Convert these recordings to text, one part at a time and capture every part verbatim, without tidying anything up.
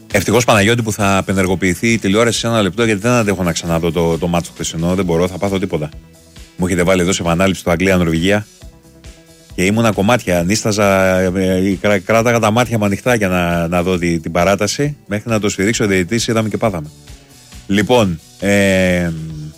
Ευτυχώς Παναγιώτη που θα απενεργοποιηθεί η τηλεόραση σε ένα λεπτό, γιατί δεν αντέχω να ξαναδώ το, το μάτσο χθεσινό. Δεν μπορώ, θα πάθω τίποτα. Μου έχετε βάλει εδώ σε επανάληψη το Αγγλία-Νορβηγία και ήμουνα κομμάτια. Νίσταζα, κρά, κράταγα τα μάτια μου ανοιχτά για να, να δω τη, την παράταση. Μέχρι να το σφυρίξει ο διαιτητής, είδαμε και πάθαμε. Λοιπόν, ε,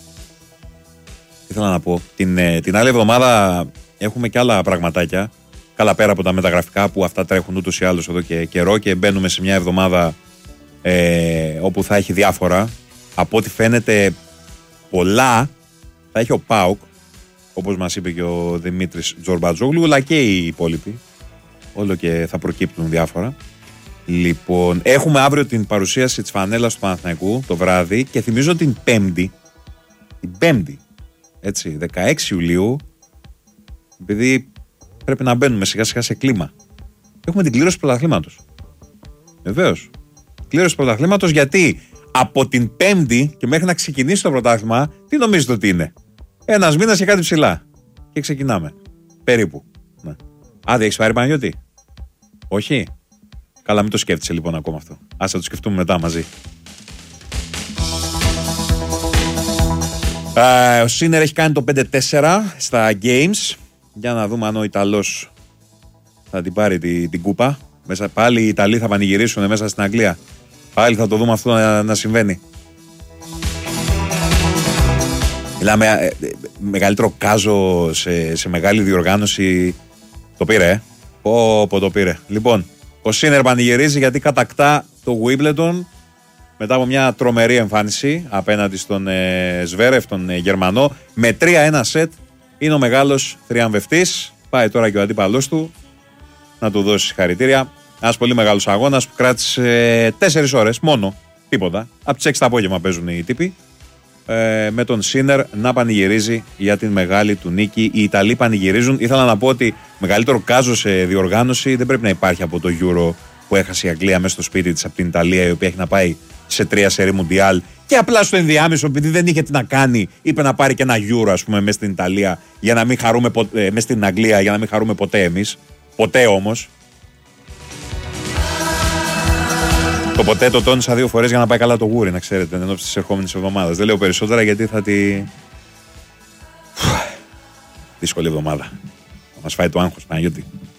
τι ήθελα να πω. Την, την άλλη εβδομάδα έχουμε και άλλα πραγματάκια. Καλά πέρα από τα μεταγραφικά που αυτά τρέχουν ούτως ή άλλως εδώ και καιρό και μπαίνουμε σε μια εβδομάδα ε, όπου θα έχει διάφορα. Από ό,τι φαίνεται πολλά θα έχει ο ΠΑΟΚ, όπως μας είπε και ο Δημήτρης Τζορμπατζόγλου, αλλά και οι υπόλοιποι. Όλο και θα προκύπτουν διάφορα. Λοιπόν, έχουμε αύριο την παρουσίαση της φανέλας του Παναθηναϊκού το βράδυ και θυμίζω την Πέμπτη, την Πέμπτη, έτσι, δεκαέξι Ιουλίου, επειδή πρέπει να μπαίνουμε σιγά σιγά σε κλίμα. Έχουμε την κλήρωση πρωταθλήματος. Βεβαίως. Κλήρωση πρωταθλήματος, γιατί από την Πέμπτη και μέχρι να ξεκινήσει το πρωτάθλημα, τι νομίζετε ότι είναι? Ένας μήνας και κάτι ψηλά. Και ξεκινάμε. Περίπου. Ναι. Α, δεν έχεις πάρει Παναγιώτη? Όχι. Καλά, μην το σκέφτεσαι λοιπόν ακόμα αυτό. Ας θα το σκεφτούμε μετά μαζί. Uh, ο Σίνερ έχει κάνει το πέντε τέσσερα στα Games. Για να δούμε αν ο Ιταλός θα την πάρει την, την κούπα. Μέσα, πάλι οι Ιταλοί θα πανηγυρίσουν μέσα στην Αγγλία. Πάλι θα το δούμε αυτό να, να συμβαίνει. Μιλάμε, ε, ε, μεγαλύτερο κάζο σε, σε μεγάλη διοργάνωση. Το πήρε, ε. Πω, πω το πήρε. Λοιπόν, ο Σίνερ πανηγυρίζει γιατί κατακτά το Wimbledon μετά από μια τρομερή εμφάνιση απέναντι στον ε, Σβέρεφ, τον ε, Γερμανό. Με τρία ένα σετ είναι ο μεγάλος θριαμβευτής. Πάει τώρα και ο αντίπαλός του να του δώσει συγχαρητήρια. Ένας πολύ μεγάλος αγώνας που κράτησε τέσσερις ώρες μόνο. Τίποτα. Από τις έξι το απόγευμα παίζουν οι τύποι. Ε, με τον Σίνερ να πανηγυρίζει για την μεγάλη του νίκη. Οι Ιταλοί πανηγυρίζουν. Ήθελα να πω ότι μεγαλύτερο κάζο σε διοργάνωση δεν πρέπει να υπάρχει από το Euro που έχασε η Αγγλία μέσα στο σπίτι της από την Ιταλία, η οποία έχει να πάει σε τρία σερί Μουντιάλ. Και απλά στο ενδιάμεσο, επειδή δεν είχε τι να κάνει, είπε να πάρει και ένα Euro, ας πούμε, μέσα στην Ιταλία, για να μην χαρούμε ποτέ, μέσα στην Αγγλία, για να μην χαρούμε ποτέ εμείς. Ποτέ όμως. Το ποτέ το τόνισα δύο φορές για να πάει καλά το γούρι, να ξέρετε, ενώ στις ερχόμενες εβδομάδες. Δεν λέω περισσότερα γιατί θα τη. Δύσκολη εβδομάδα. Θα μας φάει το άγχος, Παναγιώτη.